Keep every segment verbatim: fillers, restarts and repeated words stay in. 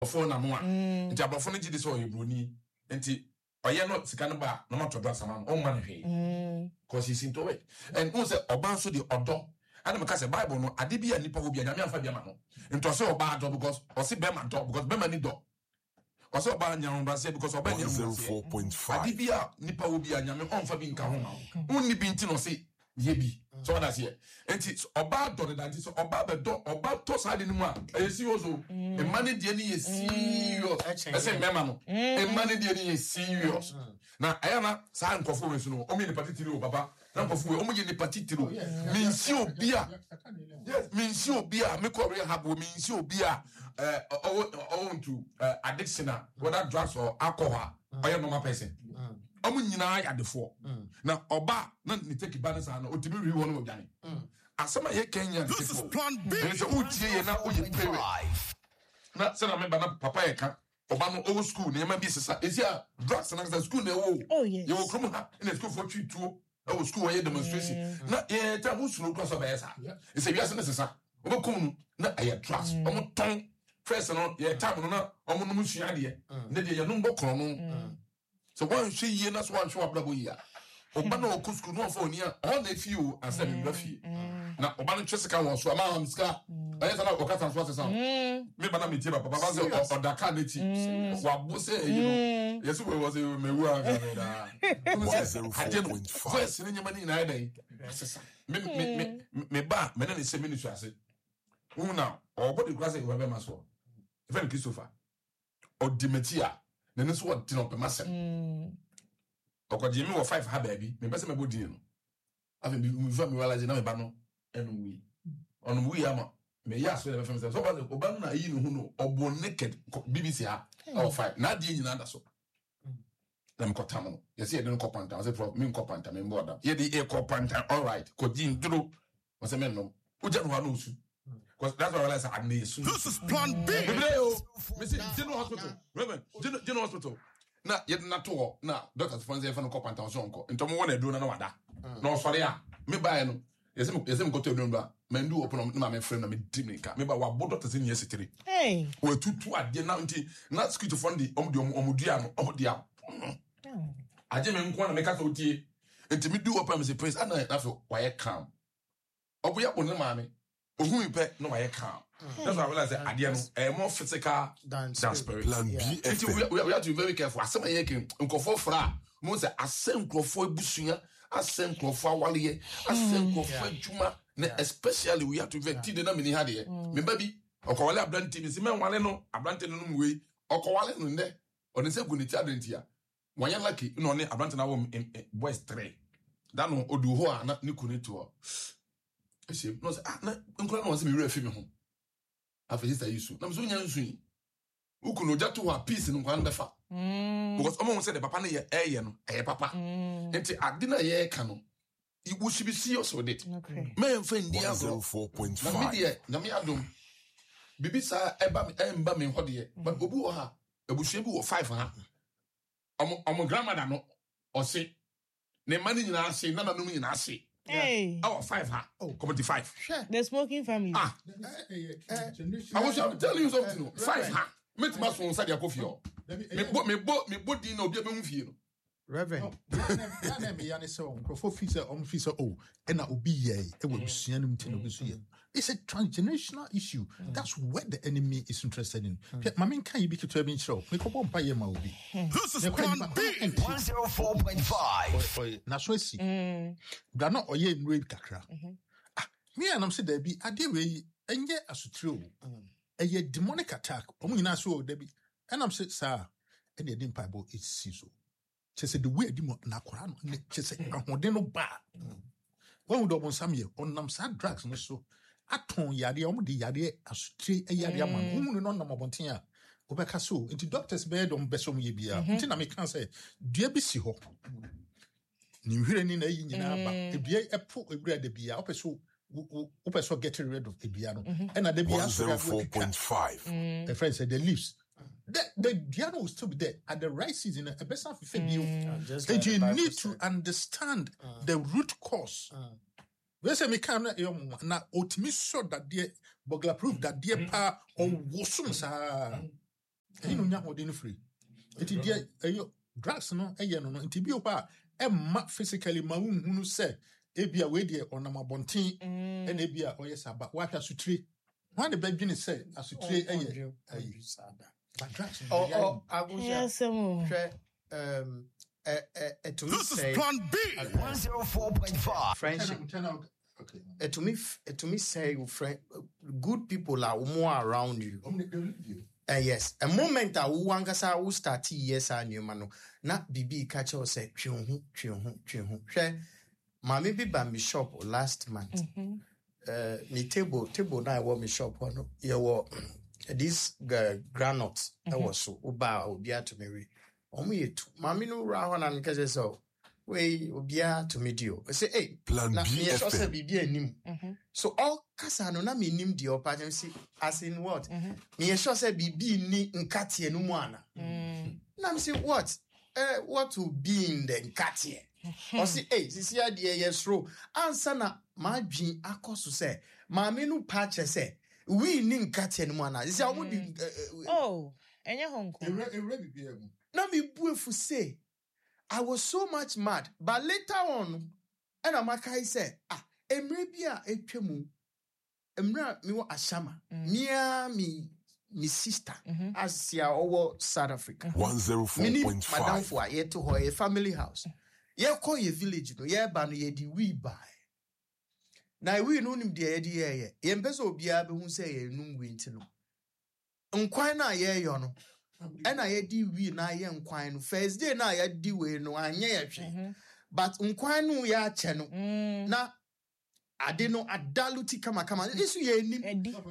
Ofo na no a. Nti abrofo no gidi so oyebroni. Nti oye no sika no ba no mato dra sama no man hwe. Cause he's into it. And who say oba so the odo. And me say Bible no ade bia nipa wo bia nyame amfa bia ma no. Nti so oba do because o se be ma do because be ma ni do. O se oba nyam brase because oba nyam zero four point five. Ade bia nipa wo bia nyame onfa bi nka ho ma. Unni bi nti no se ye bi. So that's here. Nti oba do the danti so oba be do oba to sa de ni mu a e serious o. E mani de ni ye serious. E say me ma no. E mani de ni ye serious. Na ayana sa nkofo we so no o mi ni patitiri o baba. Na nkofo we o mo ye ni patitiri o. Mi nsi obi a. Yes, mi nsi obi a me ko re habo mi nsi obi a eh o want to addiction whether drugs or alcohol or your normal person. Omu nyina ya defo na oba na ni take balance na otimi wi won mo gane asema ye Kenya this is plan B so utie ye na oye pere na se na member na papa ye ka oba no old school na ma bi sesa esia drugs na school na wo oh yes ye wo krom ha in school for three two old school ye demonstration na ye ta mo suro cross over esa e se wiase na sesa obakum na aye drugs omo ton first no ye time no na omo no musua de na de ye no mbokro no. So one she ye na so one show ablabo ya. Oba na okusku no for nia on na fiu asa me brafi. Na oba no tweseka won so ama am ska. Aye sana okata so asa. Me bana me tie papa baba say odaka na ti. Wa bo say you know. Yesu we was me wu aka da. zero four point five. First ni nyama ni na dai. Asesa. Me me me me ba me na ne se me ni so ase. Una obody kwase we be maso. Even Christopher. Odimetia. Nene so what tino pe masem. Mm. Okwaje me wo five ha baby. Me pese me bodi no. Ave me me fa me realize na me ba no enu wi. Onu wi ama me ya so be fam say so ba oba na yi no hu no obo naked B B C ha or five. Na die nyina da so. Na me kotam no. Yes ye de no kopanta. I say for me kopanta me mboda. Ye de e kopanta all right. Ko di ndro. O say me no. Uja no no su. Because that's what I realize I need soon. This is plan B. Mister General Hospital. Reverend, General Hospital. Na, yet not to na doctors funds there for no cop and town. Into one do no wada. No, sorry. Me buy no. Yes, yes, go to number. Men do open my friend and me dimika. Me by what doctors in yesterday. Hey. We two two at the now not script to fund the omudium omudiano omudia. I just mean one make us O T. And to me do open me praise. I know that's why I come. Obu ya bonne mame. Who pe no I calm. That's why I realize that idea no more physical than spirit. Plan B. We, we, we have to be very careful. Asema yeke nkofo fra. Mo say asem nkofo ebusua, asem nkofo awale, asem nkofo adwuma. Na especially we have to be very na mini hade. Me baby, okowale ablante mi se me wale no, ablante no mu we. Okowale no nde. Oni se guniti adentia. Wanya lucky no ne ablante na wo boys three. That no odu ho a na ni kunito. No say ah na nkura no say me refi me ho afa sister yisu na me so nya nsu yi uku no jato wa peace no kwan befa because omo say the papa na ye eye no eye papa enti ade na ye ka no ibu should be serious with it me mfa ndia zero four point five na me de na me adom bibisa eba me emba me ho de but obu o ha ebusua bi wo five ha omo omo grandmother no o say ne mani nyina say na na no nyina say. Hey. Oh, five, huh? Oh, comedy five. Sure. The smoking family. Ah. Uh, I was telling you something. No. Five, huh? Meet my son inside your coffee. Me bo, me bo, me bo di no be be mfie. Reverend. Na me yan so nkofo fi say om fi say oh, e na obi ye e we busua no mti no busu ye. It's a transgenerational issue. Mm. That's what the enemy is interested in. Mm. Mama can you be to be show. Me ko bom pa ye ma obi. This is plan B. one oh four point five. Na so si. Bra na oye nwe kakra. Ah, me anam say there be ade we enye asutro. Eye demonic attack. Omo nyina so there be. Enam say sir, e dey din pipe it see so. Chese the way di mo na kwara no ne chese ahode no ba. When we do bon sam ye onam sa drugs no so aton yade om di yade asutri yade aman hu no nam abonten a obeka so nti doctors be don besom ye bia nti na me kan say dua bi si ho ni hwere ni na yi nyina ba ebia epo egura de bia opeso opeso get rid of ebia no and na de bia so zero four point five the friend said the leaves the the diano will still be there at the right season a better for you and you need to understand uh, the root cause uh, we say me can na otimi so that there burglar proof that there pa or wosum sa He no nya hode no free. Enti dia eyo drugs no eye no no enti bi o pa e ma physically ma unhunu se ebia we de onam abonten e na ebia oye saba wa hwa sutire. One the bedwin say asutire eye ayi sada. But drugs oh oh agusha. Yes, um um uh, uh, to This say, is Plan B one oh four point five. Friendship. Okay. Uh, to me, uh, to me, say, friend, uh, good people are more around you. Uh, yes, a moment I want to say, we start yes, I knew mano. Not bibi catch or say, chunhu, chunhu, chunhu. Share, mommy be by me shop last month. mm-hmm. Uh, me table, table now I want me shop one. You were this uh, granules. I was so uba ubia to me. Omi etu, mommy no round and catch so. We ubia to me dio. I say, hey, Plan na B me F so say M. bibi enim. So all kasa no na me nim di opa say as in what? Me sure say bibi ni nkatie no mu ana. Na me say what? Eh what will be in the nkatie? Or say hey, sisi ade yes ro. Ansa na ma dwen akoso say ma me no patch say we ni nkatie no mu ana. Sisi awu di oh, enye honko. Ewe ewe bibi emu. na me buefu say I was so much mad, but later on, and I'm a say, ah, emrebia etwemu, emra me wa ashama, near me, me sister, as ya over South Africa. one oh four point five. Madam for ye to her a family house. Ye call ye village, no, ye ban ye di we buy. Now we know him dear dear ye, ye embezo bia be who say ye num wintino. Unquina ye yono. And I di we na ye nkwan no first day na ya di we no anya ya hwe but nkwan no ya che no na ade no adaluti kama kama isu ye nim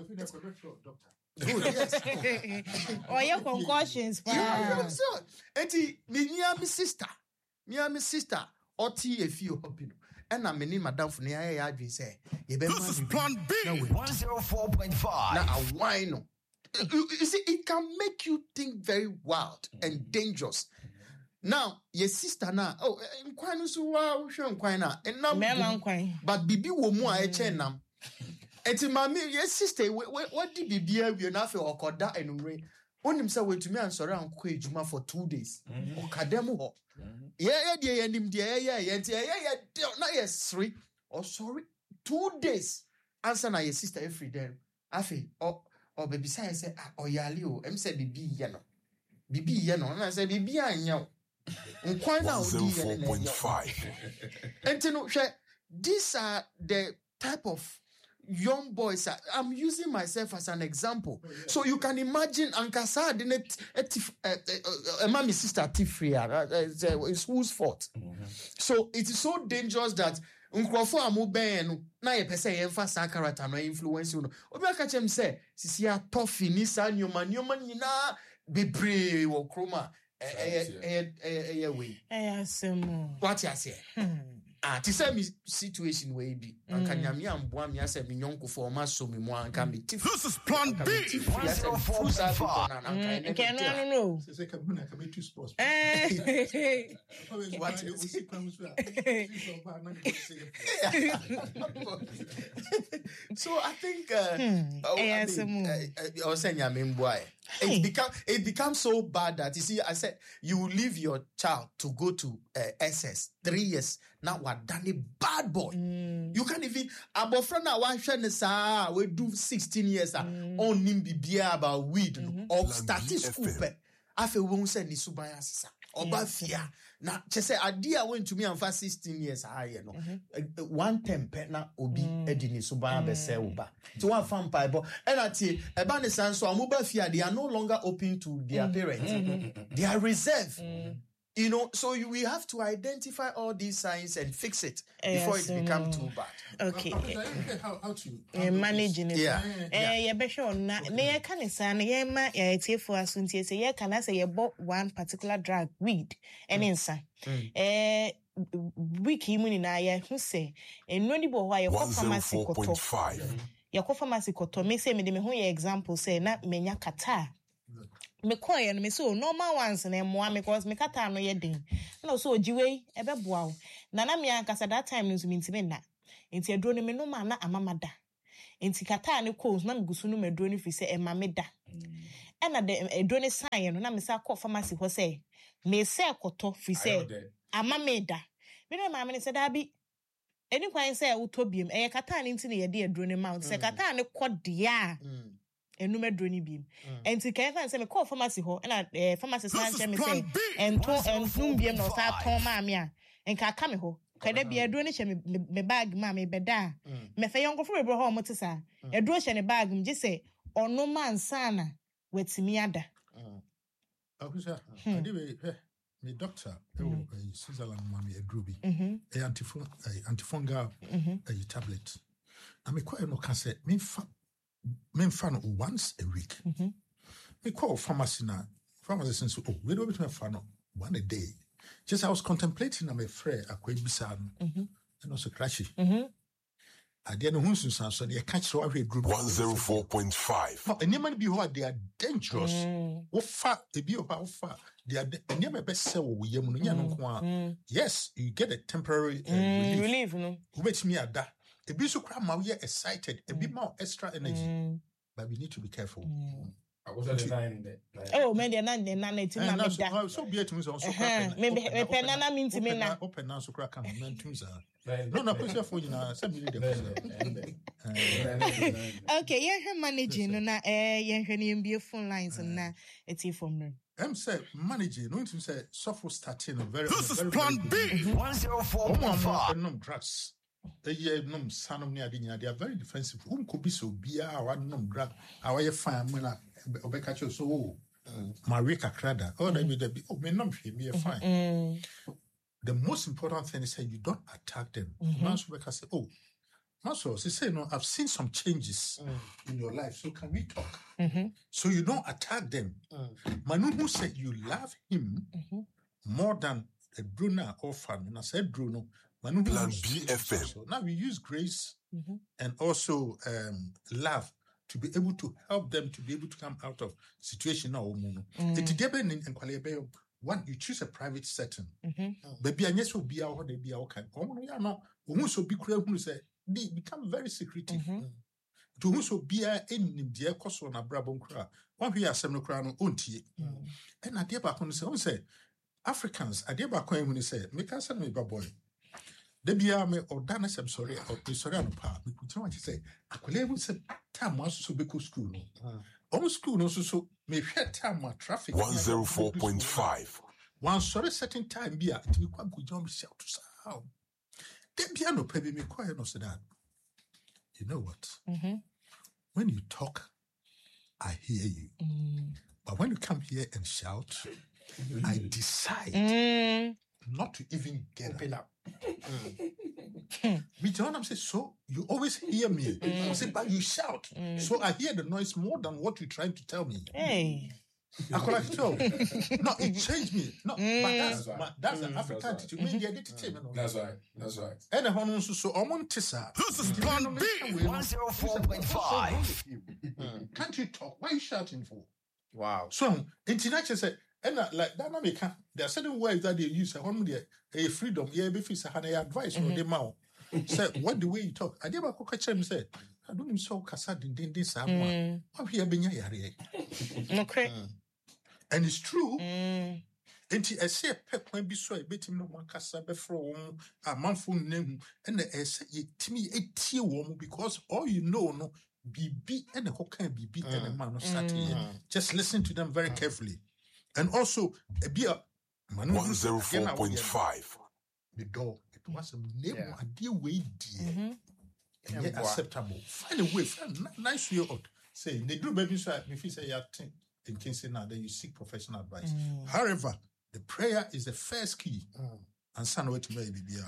good yes oh your concussions yeah so enti me nia me sister nia me sister oti efi obi no and na me ni madam fo na ya ya adwen say ye be This is Plan B one oh four point five. na a wine no. You, you see, it can make you think very wild and dangerous. Now, your sister now, oh, nkwan so wa wo hwe nkwan na, enam nkwan. But bibi wo mu a eche nam. Enti mami, your sister, what did bibi awie na fe okoda enumre. Onim say wetumi ansore anko ejuma for two days. Okadem ho. Ye ye de ye nim de ye ye ye enti ye ye na ye three. Oh sorry, two days. Answer na your sister every day. Afi, oh or baby say say oh yali o em say bibi ye no bibi ye no na say bibi anya o nkwan na odi ye na one oh four point five. enti no hwe these are the type of young boys. I'm using myself as an example, oh, yeah. So you can imagine ankasa de net a mommy sister tifria it's whose fault. Mm-hmm. So it is so dangerous that Unkrofo amoben no na ye pese ye mfa sa character no influence no obi aka chem say sisi a toffee ni sa nyoma nyoma nyina bebre wo kroma eh eh eh eh we eh asemo what you say ah ti say me situation we bi anka nyame amboa me ase me nyonko for ma so me mo anka me tif. This is Plan B one oh four point five. Okay, no no no say ka buna ka be two sports eh what you see so I think uh, hmm. oh, I mean, uh, uh, uh, it become it becomes so bad that you see I said you leave your child to go to uh, S S three years now what done a bad boy. Mm. You can't even about friend now one sa we do sixteen years mm. on him be about weed mm-hmm. or statistics afi won say ni suban asesa oba fia na che say ade a went to me and for sixteen years high no mm-hmm. one temper na obi mm. edi ni suban be say oba to one fan pipe and ati e ba ne san so amoba fia they are no longer open to their mm. parents mm-hmm. They are reserved. Mm. You know, so you, we have to identify all these signs and fix it before yes, it becomes um, too bad. Okay. How, how to uh, managing it. Yeah. Eh, yeah, be sure na na can say na ye ma ye tie for asuntie say ye can say ye bought one particular drug weed and insa. Eh week imuni na ye hu say eno ni bo wa ye ko pharmacy koto. Ye ko pharmacy koto me say me de me hu ye example say na menya kata. Me koye no me so normal ones na moa because me kata no ye den na so ojiwe ebe boa wo na na me ankasa that time no so me ntime na enti adro no me no ma na amamada enti kata ne coals na me gusu no me adro no fi se e ma me da ɛna de edro ne sign no na me say call pharmacy ho say me say koto fi say ama me da me no ma me say da bi eni kwan say utobiem e kata ne nti ne ye de edro ne mount say kata ne kode a enum edro ne biem enti kan fan say me call pharmacy ho ɛna pharmacy san say me say ento enum biem no sa ton ma me a enka aka me ho kada bi edro ne hye me bag ma me beda me fe yonko fo bebro ho mo te sa edro hye ne bag me je say ono man sana wetimi ada akusa ade be me doctor e wo Switzerland ma me edro bi e antifon antifungal e tablet na me kwa no ka say me fa me fa no once a week me call pharmacy na pharmacy since oh we do bit me fa no one a day. Just I was contemplating I'm afraid I could be sad and also crashy. I didn't know who's so they catch so every group one oh four point five. No, and you be what they are dangerous. What far a be about far they are never best sell we no yes, you get a temporary uh, relief. Relief, no. Which me at that. A bit so crap, we are excited, a bit more extra energy. But we need to be careful. Oh, maybe I'm not. I'm not. I'm not. So, so be it. Also, maybe a penana means me now. Open now, so crack. No, no, put your phone in a okay, you're managing. No, na eh, you're having be phone lines and na it's from room. I'm say managing. No, to say software starting very. This is Plan B. One zero four point five. No drugs. The year no son of near they are very defensive. Whom could be so be our no drug. Our fine when I obey so Marika Crada. Oh, they will be oh, may not be fine. The most important thing is that you don't attack them. Master mm-hmm. say, oh, Master, they say, no, I've seen some changes mm. in your life. So can we talk? Mm-hmm. So you don't attack them. Mm. Manu who said you love him mm-hmm. more than a Bruna orphan. And I said Bruno. Manu Plan B F M. So now we use grace mm-hmm. and also um, love to be able to help them to be able to come out of situation now. Mm. One, you choose a private setting. Baby, and yes, will be our they be our kind. Oh, yeah, no. Who be clear who say they become very secretive. To who so be a in the cost on a brabon cra. One we are seven crown on tea. And I dear back on the say Africans, I dear back when you say, make us send me boy. They be a me or dance, I'm sorry, or sorry, on part. We put on to say, I could live with some time once so big school. Almost school also so may share time my traffic. One zero four point five. One sorry certain time be at we quite good jump shout to sound. Then piano pay me quiet no say that. You know what? Mm-hmm. When you talk, I hear you. Mm. But when you come here and shout, mm-hmm. I decide mm. not to even get Open up. Mm. Me John, I'm saying, so you always hear me. Mm. I say, but you shout. Mm. So I hear the noise more than what you're trying to tell me. Hey. I could have told. No, it changed me. No, mm. but that's, that's, right. that's mm. an African attitude. Maybe I did it. That's right. That's right. And the one also so I'm on Tessa. This is Plan B. one oh four point five. Can't you talk? Why are you shouting for? Wow. So, international said, and like that, there are certain words that they use. A freedom, yeah, be free. I advice on the mouth. Say, what the way you talk? I never could catch him. Said, I don't even so Cassad in this. I'm here being here. Okay. And it's true. And I say, pep when be so a bit in one Cassa before a month name, and I say, to me, a tea woman because all you know, no, be beat and the whole can be beat and a man of Saturday. Just listen to them very carefully. And also, a beer. one oh four point five. The door. It was a name, a dear way, dear. And yet acceptable. Find a way, find a nice way out. Say, they do baby, so if you say you have in case now, then you seek professional advice. Mm. However, the prayer is the first key. Mm. And son, way to maybe be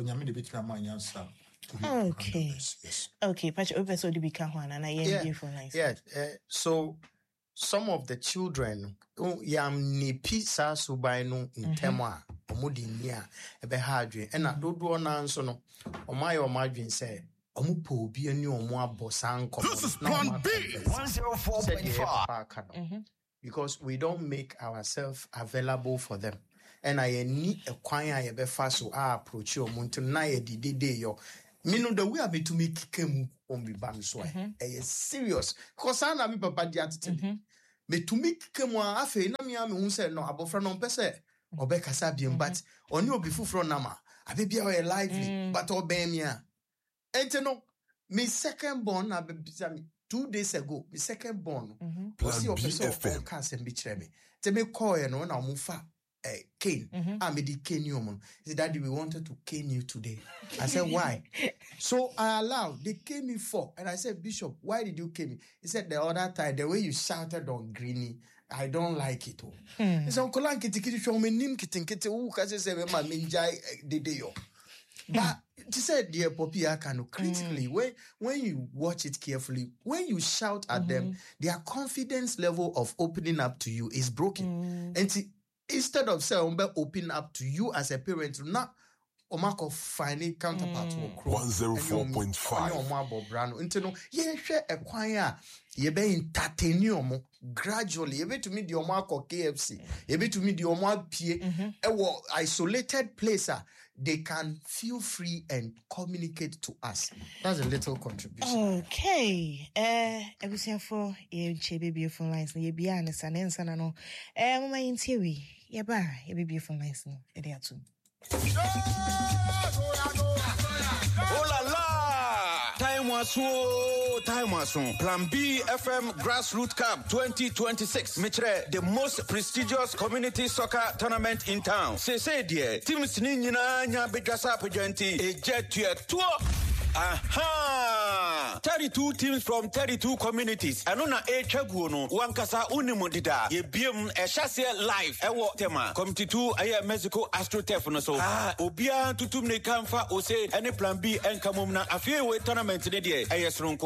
a okay. Yes. Okay, but you also do become one, and I am beautiful. Nice. Yeah. Uh, so. Some of the children, yam ni pizza subaino in tema, omudi nia, ebe hadri, and a dodo nanso no, o my or margin say, Omupo be a new more bosanko. This is Plan B. one oh four point five. Because we don't make ourselves available for them. And I need a choir ebe faso a approach your muntu na ye di de yo. Minu the way I be to make kemu on be ban so. Eh serious. Cause I na me papa di attitude. me to me kemwa afe na me am hu say no abofra no mpese obekasa biem but oni obi fufro nama abebia we lively but obemia ente no me second born na two days ago me second born was your person can send me chere me te me call you no na omufa eh cane I me di cane you mon say daddy we wanted to cane you today. I said why? So I allowed they cane me for and I said Bishop why did you cane me? He said the other time the way you shouted on Greeny I don't like it. Oh. Mm. So uncle kiti kiti show me nim kiti kiti u kasi say me ma minjai dede yo. But she said dear Poppy Akano critically mm. when when you watch it carefully, when you shout at mm-hmm. them, their confidence level of opening up to you is broken. Mm. And see, instead of saying open up to you as a parent, not Omako finding counterpart to one oh four point five. Into no, yeah, share a choir. You be entertain you gradually. You be to me the Omako K F C. You be to me the Omako P A. A isolated place. They can feel free and communicate to us. That's a little contribution. Okay. Eh, everything for you, baby, beautiful lines. You be honest and answer no. Eh, mama in theory. Yeah, ba, you be beautiful lines. No, it there too. Oh la la! Time was so, time was so. Plan B F M Grassroots Cup twenty twenty-six. Mitre, the most prestigious community soccer tournament in town. Say, say, dear, teams Nina, Nya Bidrasa Pajenti, a jet to a tour. Aha! thirty-two teams from thirty-two communities. Anona e chaguono wankasa unimodida. Ye biem e chase live. Ewo tema. Committee two aye Mexico AstroTurf no so. Ah, obia tutum ne kamfa ose any plan B enkamum na afie we tournament ne de. Aye sronko